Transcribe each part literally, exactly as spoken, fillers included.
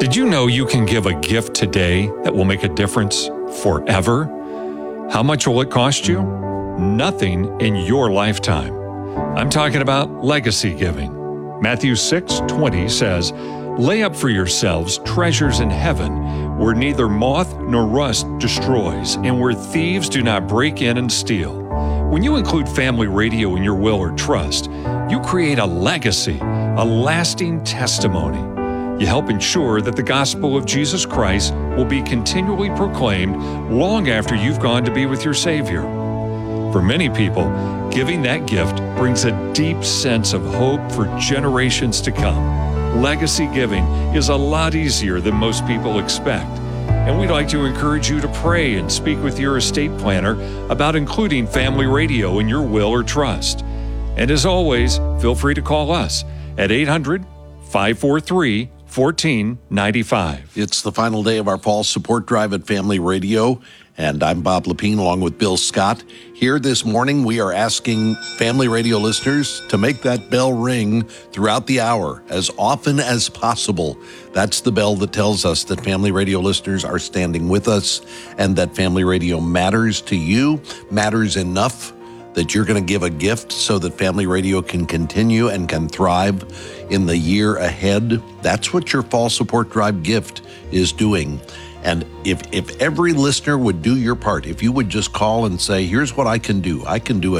Did you know you can give a gift today that will make a difference forever? How much will it cost you? Nothing in your lifetime. I'm talking about legacy giving. Matthew six twenty says, "Lay up for yourselves treasures in heaven, where neither moth nor rust destroys, and where thieves do not break in and steal." When you include Family Radio in your will or trust, you create a legacy, a lasting testimony. You help ensure that the gospel of Jesus Christ will be continually proclaimed long after you've gone to be with your Savior. For many people, giving that gift brings a deep sense of hope for generations to come. Legacy giving is a lot easier than most people expect. And we'd like to encourage you to pray and speak with your estate planner about including Family Radio in your will or trust. And as always, feel free to call us at eight hundred, five four three, one four nine five. It's the final day of our fall support drive at Family Radio, and I'm Bob Lepine along with Bill Scott. Here this morning, we are asking Family Radio listeners to make that bell ring throughout the hour as often as possible. That's the bell that tells us that Family Radio listeners are standing with us and that Family Radio matters to you, matters enough that you're going to give a gift so that Family Radio can continue and can thrive in the year ahead. That's what your fall support drive gift is doing. And if if every listener would do your part, if you would just call and say, here's what I can do. I can do a,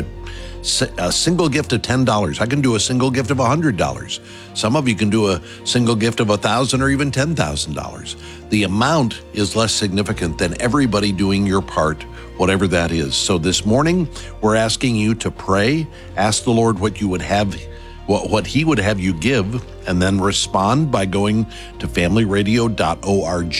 a single gift of ten dollars. I can do a single gift of one hundred dollars. Some of you can do a single gift of one thousand dollars or even ten thousand dollars. The amount is less significant than everybody doing your part, whatever that is. So this morning, we're asking you to pray, ask the Lord what you would have, what, what he would have you give, and then respond by going to family radio dot org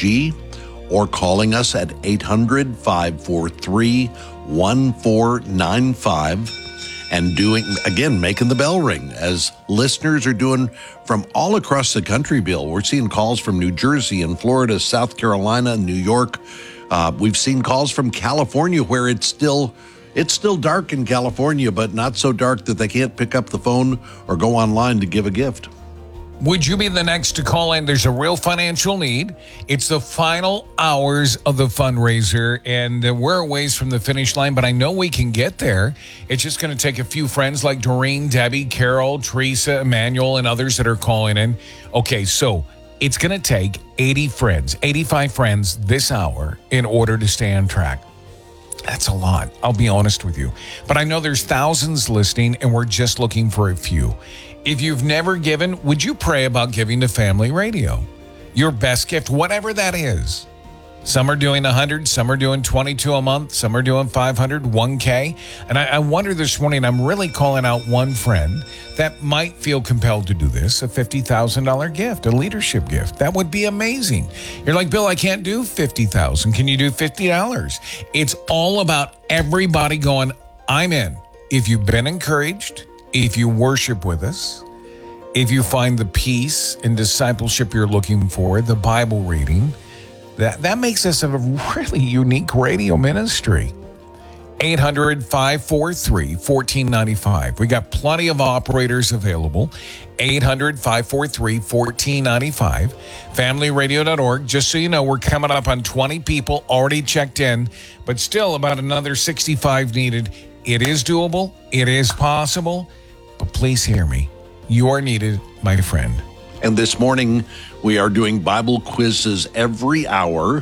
or calling us at eight hundred, five four three, one four nine five and doing, again, making the bell ring as listeners are doing from all across the country, Bill. We're seeing calls from New Jersey and Florida, South Carolina, and New York. Uh, we've seen calls from California where it's still it's still dark in California, but not so dark that they can't pick up the phone or go online to give a gift. Would you be the next to call in? There's a real financial need. It's the final hours of the fundraiser, and uh, we're a ways from the finish line, but I know we can get there. It's just going to take a few friends like Doreen, Debbie, Carol, Teresa, Emmanuel, and others that are calling in. Okay, so it's going to take eighty friends, eighty-five friends this hour in order to stay on track. That's a lot, I'll be honest with you. But I know there's thousands listening, and we're just looking for a few. If you've never given, would you pray about giving to Family Radio? Your best gift, whatever that is. Some are doing one hundred, some are doing twenty-two a month, some are doing five hundred, one K. And I, I wonder this morning, I'm really calling out one friend that might feel compelled to do this, a fifty thousand dollars gift, a leadership gift. That would be amazing. You're like, Bill, I can't do fifty thousand dollars. Can you do fifty dollars? It's all about everybody going, I'm in. If you've been encouraged, if you worship with us, if you find the peace and discipleship you're looking for, the Bible reading, that, that makes us a really unique radio ministry. eight hundred, five four three, one four nine five. We got plenty of operators available. eight hundred, five four three, one four nine five. family radio dot org. Just so you know, we're coming up on twenty people already checked in, but still about another sixty-five needed. It is doable. It is possible. But please hear me. You are needed, my friend. And this morning, we are doing Bible quizzes every hour.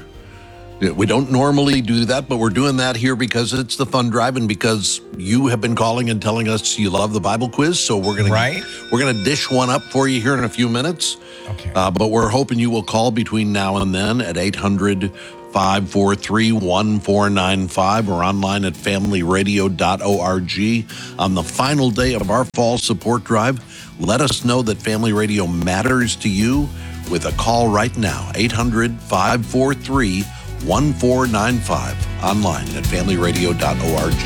We don't normally do that, but we're doing that here because it's the fun drive and because you have been calling and telling us you love the Bible quiz. So we're gonna right? we're gonna dish one up for you here in a few minutes. Okay. Uh, but we're hoping you will call between now and then at eight hundred, five four three, one four nine five or online at family radio dot org. On the final day of our fall support drive, let us know that Family Radio matters to you with a call right now, eight hundred, five four three, one four nine five, online at family radio dot org.